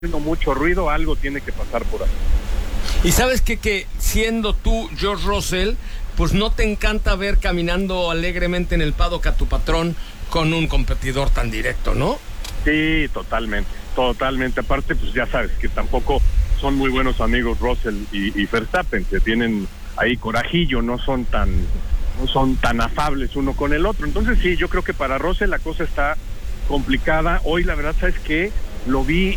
mucho ruido, algo tiene que pasar por ahí. Y sabes que siendo tú George Russell, pues no te encanta ver caminando alegremente en el paddock a tu patrón con un competidor tan directo, ¿no? Sí, totalmente. Aparte, pues ya sabes que tampoco son muy buenos amigos Russell y Verstappen, que tienen ahí corajillo, no son tan afables uno con el otro. Entonces sí, yo creo que para Russell la cosa está complicada. Hoy la verdad, ¿sabes qué? Lo vi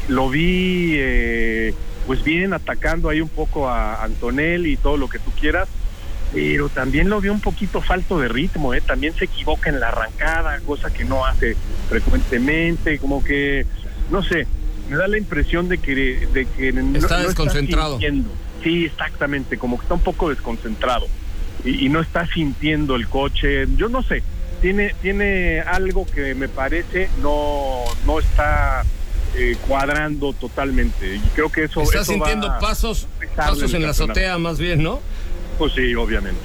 pues bien, atacando ahí un poco a Antonelli y todo lo que tú quieras, pero también lo vi un poquito falto de ritmo, también se equivoca en la arrancada, cosa que no hace frecuentemente, como que, no sé, me da la impresión de que está desconcentrado. Sí, exactamente, como que está un poco desconcentrado y no está sintiendo el coche, yo no sé, tiene algo que me parece no está cuadrando totalmente, y creo que eso sintiendo pasos en la azotea más bien, ¿no? Pues sí, obviamente.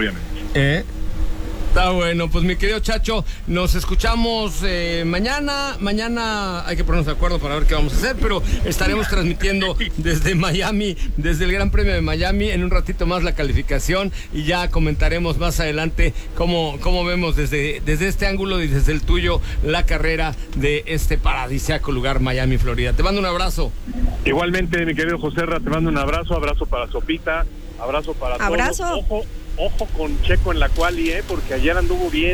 Está bueno, pues mi querido Chacho, nos escuchamos mañana hay que ponernos de acuerdo para ver qué vamos a hacer, pero estaremos transmitiendo desde Miami, desde el Gran Premio de Miami, en un ratito más la calificación, y ya comentaremos más adelante cómo vemos desde este ángulo y desde el tuyo la carrera de este paradisíaco lugar, Miami, Florida. Te mando un abrazo. Igualmente, mi querido Joserra, te mando un abrazo para Sopita, abrazo para todos. Ojo con Checo en la quali, porque ayer anduvo bien.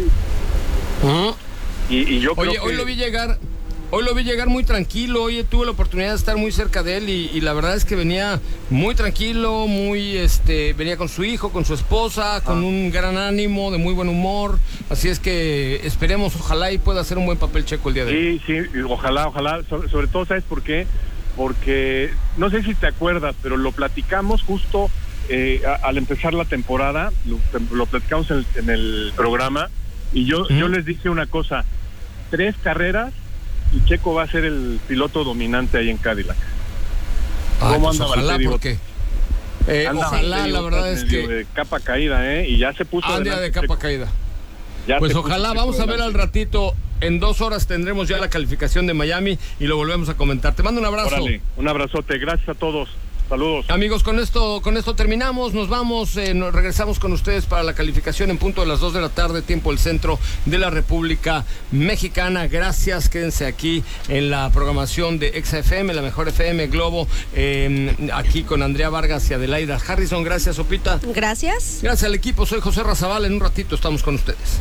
Y yo creo que... Hoy lo vi llegar muy tranquilo. Hoy tuve la oportunidad de estar muy cerca de él y la verdad es que venía muy tranquilo, venía con su hijo, con su esposa, con un gran ánimo, de muy buen humor. Así es que esperemos, ojalá y pueda hacer un buen papel Checo el día de hoy. Sí, ojalá. Sobre todo, ¿sabes por qué? Porque, no sé si te acuerdas, pero lo platicamos justo... al empezar la temporada, lo platicamos en el programa, y yo les dije una cosa: 3 carreras y Checo va a ser el piloto dominante ahí en Cadillac. ¿Cómo anda Valtteri? Porque ojalá, la verdad es que de capa caída, y ya se puso de capa caída. Pues ojalá, vamos a ver al ratito. En 2 horas tendremos ya la calificación de Miami y lo volvemos a comentar. Te mando un abrazo. Órale, un abrazote, gracias a todos. Saludos. Amigos, con esto terminamos, nos vamos, nos regresamos con ustedes para la calificación en punto de las 2 de la tarde, tiempo del centro de la República Mexicana. Gracias, quédense aquí en la programación de Exa FM, la mejor FM Globo, aquí con Andrea Vargas y Adelaida Harrison. Gracias, Sopita. Gracias. Gracias al equipo, soy José Razabala, en un ratito estamos con ustedes.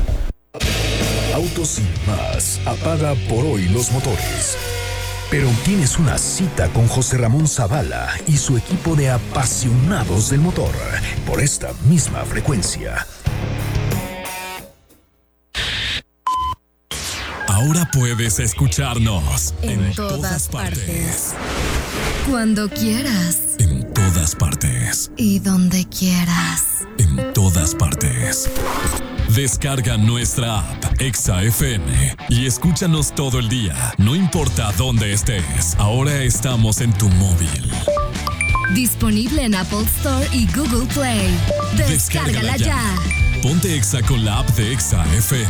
Autos sin más, apaga por hoy los motores. Pero tienes una cita con José Ramón Zavala y su equipo de apasionados del motor por esta misma frecuencia. Ahora puedes escucharnos en todas partes. Cuando quieras. En todas partes. Y donde quieras. En todas partes. Descarga nuestra app Exa FM y escúchanos todo el día, no importa dónde estés. Ahora estamos en tu móvil. Disponible en Apple Store y Google Play. Descárgala ya. Ponte Exa con la app de Exa FM.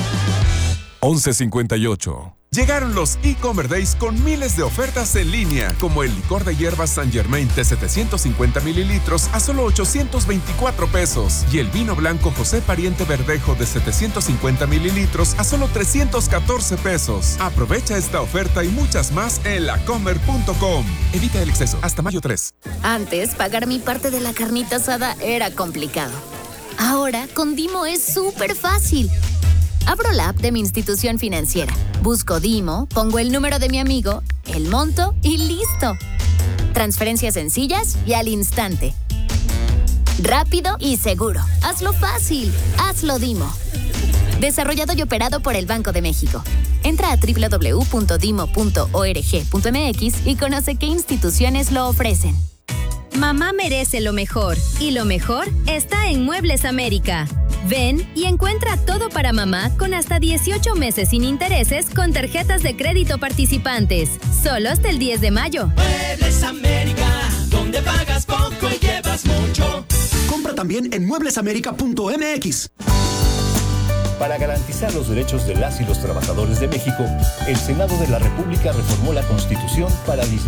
11:58. Llegaron los e-Commerce Days con miles de ofertas en línea, como el licor de hierbas Saint Germain de 750 mililitros a solo 824 pesos y el vino blanco José Pariente Verdejo de 750 mililitros a solo 314 pesos. Aprovecha esta oferta y muchas más en lacomer.com. Evita el exceso. Hasta mayo 3. Antes, pagar mi parte de la carnita asada era complicado. Ahora, con Dimo es súper fácil. Abro la app de mi institución financiera, busco Dimo, pongo el número de mi amigo, el monto y listo. Transferencias sencillas y al instante. Rápido y seguro. Hazlo fácil. Hazlo Dimo. Desarrollado y operado por el Banco de México. Entra a www.dimo.org.mx y conoce qué instituciones lo ofrecen. Mamá merece lo mejor, y lo mejor está en Muebles América. Ven y encuentra todo para mamá con hasta 18 meses sin intereses con tarjetas de crédito participantes. Solo hasta el 10 de mayo. Muebles América, donde pagas poco y llevas mucho. Compra también en mueblesamerica.mx. Para garantizar los derechos de las y los trabajadores de México, el Senado de la República reformó la Constitución para disminuir